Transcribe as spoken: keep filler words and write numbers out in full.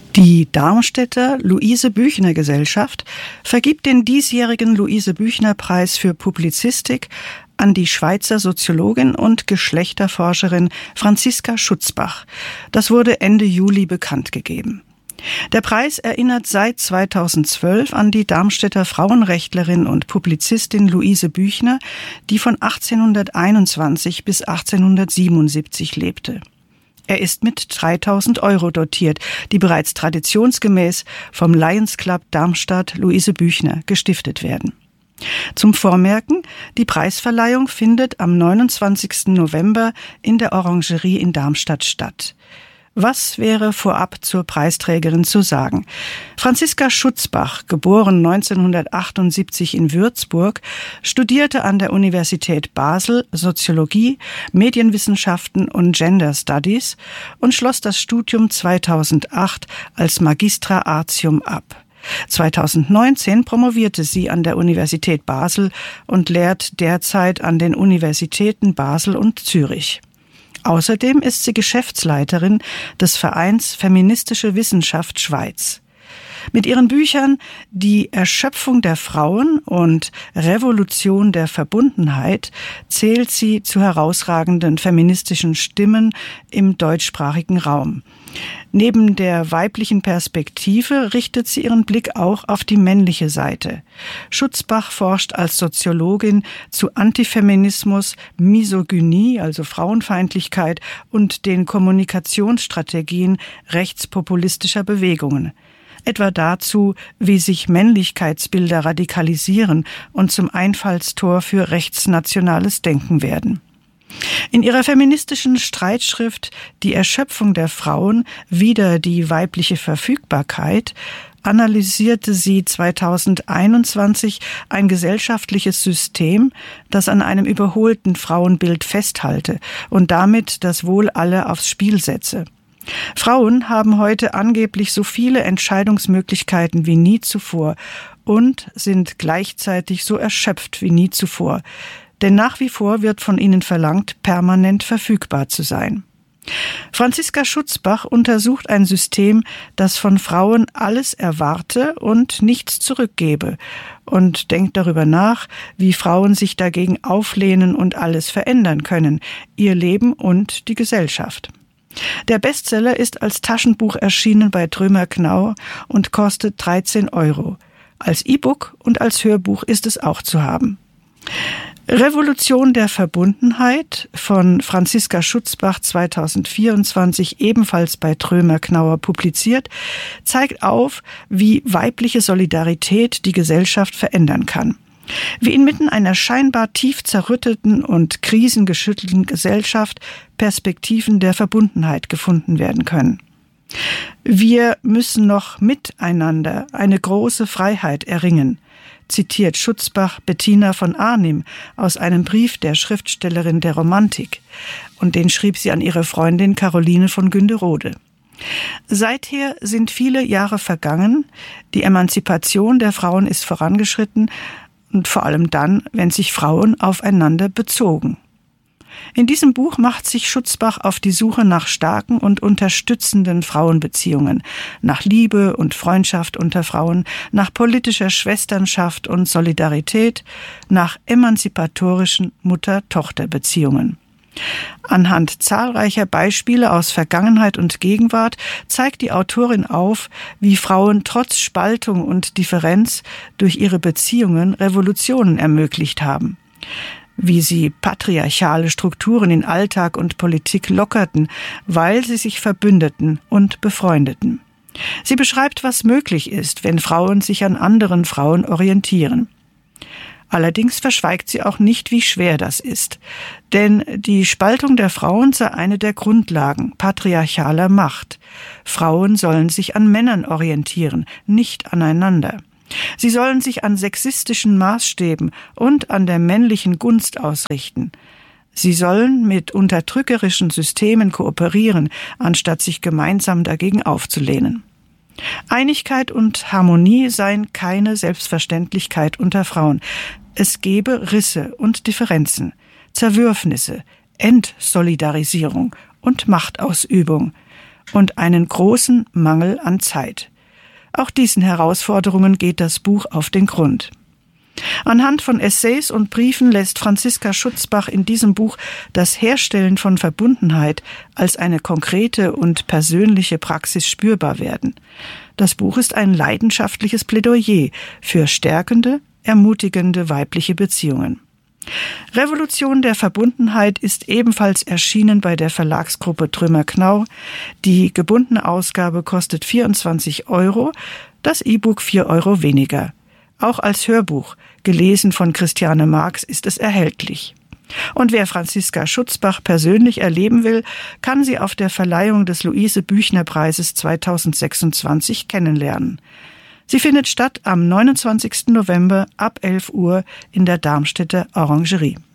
Die Darmstädter Luise-Büchner-Gesellschaft vergibt den diesjährigen Luise-Büchner-Preis für Publizistik an die Schweizer Soziologin und Geschlechterforscherin Franziska Schutzbach. Das wurde Ende Juli bekannt gegeben. Der Preis erinnert seit zweitausendzwölf an die Darmstädter Frauenrechtlerin und Publizistin Luise Büchner, die von achtzehnhunderteinundzwanzig bis achtzehnhundertsiebenundsiebzig lebte. Er ist mit dreitausend Euro dotiert, die bereits traditionsgemäß vom Lions Club Darmstadt Luise Büchner gestiftet werden. Zum Vormerken, die Preisverleihung findet am neunundzwanzigsten November in der Orangerie in Darmstadt statt. Was wäre vorab zur Preisträgerin zu sagen? Franziska Schutzbach, geboren neunzehnhundertachtundsiebzig in Würzburg, studierte an der Universität Basel Soziologie, Medienwissenschaften und Gender Studies und schloss das Studium zweitausendacht als Magistra Artium ab. zweitausendneunzehn promovierte sie an der Universität Basel und lehrt derzeit an den Universitäten Basel und Zürich. Außerdem ist sie Geschäftsleiterin des Vereins Feministische Wissenschaft Schweiz. Mit ihren Büchern Die Erschöpfung der Frauen und Revolution der Verbundenheit zählt sie zu herausragenden feministischen Stimmen im deutschsprachigen Raum. Neben der weiblichen Perspektive richtet sie ihren Blick auch auf die männliche Seite. Schutzbach forscht als Soziologin zu Antifeminismus, Misogynie, also Frauenfeindlichkeit, und den Kommunikationsstrategien rechtspopulistischer Bewegungen. Etwa dazu, wie sich Männlichkeitsbilder radikalisieren und zum Einfallstor für rechtsnationales Denken werden. In ihrer feministischen Streitschrift Die Erschöpfung der Frauen, wieder die weibliche Verfügbarkeit, analysierte sie zweitausendeinundzwanzig ein gesellschaftliches System, das an einem überholten Frauenbild festhalte und damit das Wohl aller aufs Spiel setze. Frauen haben heute angeblich so viele Entscheidungsmöglichkeiten wie nie zuvor und sind gleichzeitig so erschöpft wie nie zuvor. Denn nach wie vor wird von ihnen verlangt, permanent verfügbar zu sein. Franziska Schutzbach untersucht ein System, das von Frauen alles erwarte und nichts zurückgebe, und denkt darüber nach, wie Frauen sich dagegen auflehnen und alles verändern können, ihr Leben und die Gesellschaft. Der Bestseller ist als Taschenbuch erschienen bei Trömer-Knauer und kostet dreizehn Euro. Als E-Book und als Hörbuch ist es auch zu haben. Revolution der Verbundenheit von Franziska Schutzbach zweitausendvierundzwanzig, ebenfalls bei Trömer-Knauer publiziert, zeigt auf, wie weibliche Solidarität die Gesellschaft verändern kann. Wie inmitten einer scheinbar tief zerrütteten und krisengeschüttelten Gesellschaft Perspektiven der Verbundenheit gefunden werden können. Wir müssen noch miteinander eine große Freiheit erringen, zitiert Schutzbach Bettina von Arnim aus einem Brief der Schriftstellerin der Romantik, und den schrieb sie an ihre Freundin Caroline von Günderode. Seither sind viele Jahre vergangen, die Emanzipation der Frauen ist vorangeschritten, und vor allem dann, wenn sich Frauen aufeinander bezogen. In diesem Buch macht sich Schutzbach auf die Suche nach starken und unterstützenden Frauenbeziehungen, nach Liebe und Freundschaft unter Frauen, nach politischer Schwesternschaft und Solidarität, nach emanzipatorischen Mutter-Tochter-Beziehungen. Anhand zahlreicher Beispiele aus Vergangenheit und Gegenwart zeigt die Autorin auf, wie Frauen trotz Spaltung und Differenz durch ihre Beziehungen Revolutionen ermöglicht haben. Wie sie patriarchale Strukturen in Alltag und Politik lockerten, weil sie sich verbündeten und befreundeten. Sie beschreibt, was möglich ist, wenn Frauen sich an anderen Frauen orientieren. Allerdings verschweigt sie auch nicht, wie schwer das ist. Denn die Spaltung der Frauen sei eine der Grundlagen patriarchaler Macht. Frauen sollen sich an Männern orientieren, nicht aneinander. Sie sollen sich an sexistischen Maßstäben und an der männlichen Gunst ausrichten. Sie sollen mit unterdrückerischen Systemen kooperieren, anstatt sich gemeinsam dagegen aufzulehnen. Einigkeit und Harmonie seien keine Selbstverständlichkeit unter Frauen. Es gebe Risse und Differenzen, Zerwürfnisse, Entsolidarisierung und Machtausübung. und einen großen Mangel an Zeit. Auch diesen Herausforderungen geht das Buch auf den Grund. Anhand von Essays und Briefen lässt Franziska Schutzbach in diesem Buch das Herstellen von Verbundenheit als eine konkrete und persönliche Praxis spürbar werden. Das Buch ist ein leidenschaftliches Plädoyer für stärkende, ermutigende weibliche Beziehungen. Revolution der Verbundenheit ist ebenfalls erschienen bei der Verlagsgruppe Trümmer-Knaur. Die gebundene Ausgabe kostet vierundzwanzig Euro, das E-Book vier Euro weniger. Auch als Hörbuch, gelesen von Christiane Marx, ist es erhältlich. Und wer Franziska Schutzbach persönlich erleben will, kann sie auf der Verleihung des Luise-Büchner-Preises zweitausendsechsundzwanzig kennenlernen. Sie findet statt am neunundzwanzigsten November ab elf Uhr in der Darmstädter Orangerie.